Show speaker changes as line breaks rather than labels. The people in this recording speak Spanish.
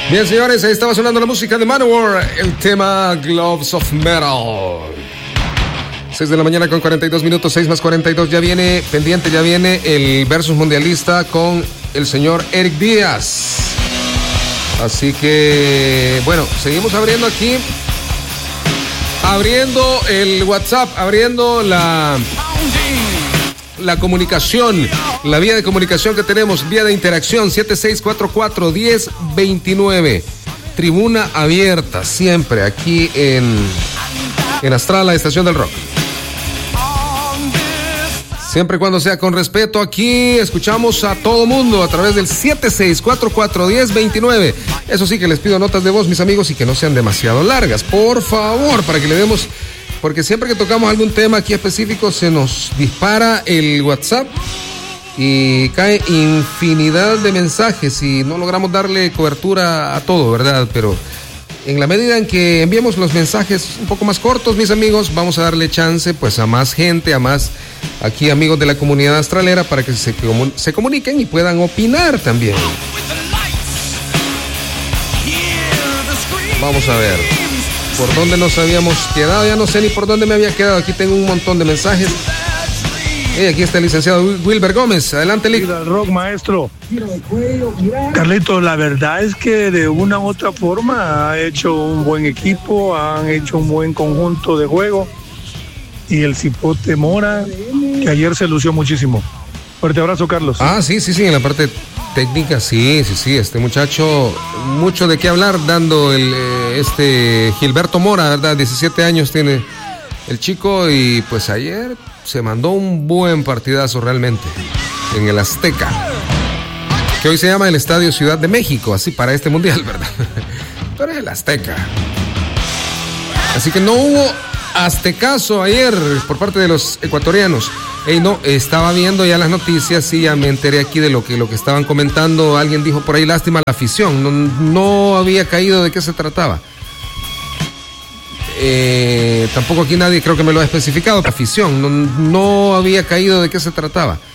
Bien, señores, ahí estaba sonando la música de Manowar, el tema Gloves of Metal. 6 de la mañana con 42 minutos, 6 más 42, ya viene pendiente, ya viene el versus mundialista con el señor Eric Díaz. Así que, bueno, seguimos abriendo aquí, abriendo el WhatsApp, abriendo la comunicación, la vía de comunicación que tenemos, vía de interacción, 7644-1029. Tribuna abierta, siempre aquí en Astral, la estación del rock. Siempre y cuando sea con respeto, aquí escuchamos a todo mundo a través del 7644-1029. Eso sí, que les pido notas de voz, mis amigos, y que no sean demasiado largas, por favor, para que le demos, porque siempre que tocamos algún tema aquí específico se nos dispara el WhatsApp y cae infinidad de mensajes y no logramos darle cobertura a todo, ¿verdad? Pero en la medida en que enviemos los mensajes un poco más cortos, mis amigos, vamos a darle chance pues a más gente, a más aquí amigos de la comunidad astralera para que se comuniquen y puedan opinar también. Vamos a ver por dónde nos habíamos quedado. Ya no sé ni por dónde me había quedado. Aquí tengo un montón de mensajes. Aquí está el licenciado Wilber Gómez. Adelante, Lick.
El rock, maestro. Carlito, la verdad es que de una u otra forma ha hecho un buen equipo, han hecho un buen conjunto de juego. Y el Cipote Mora, que ayer se lució muchísimo. Fuerte abrazo, Carlos.
Sí, en la parte técnica, sí, este muchacho, mucho de qué hablar, dando Gilberto Mora, ¿verdad? 17 años tiene el chico y pues ayer se mandó un buen partidazo realmente en el Azteca, que hoy se llama el Estadio Ciudad de México, así para este mundial, ¿verdad? Pero es el Azteca. Así que no hubo aztecaso ayer por parte de los ecuatorianos. Estaba viendo ya las noticias y ya me enteré aquí de lo que estaban comentando. Alguien dijo por ahí, lástima la afición. No había caído de qué se trataba. Tampoco aquí nadie creo que me lo ha especificado. La afición no había caído de qué se trataba.